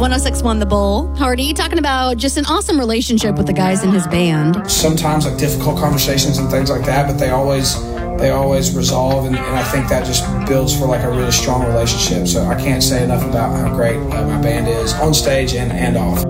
1061 The Bull. Hardy talking about just an awesome relationship with the guys in his band. Sometimes like difficult conversations and things like that, but they always resolve, and I think that just builds for like a really strong relationship. So I can't say enough about how great my band is on stage and off.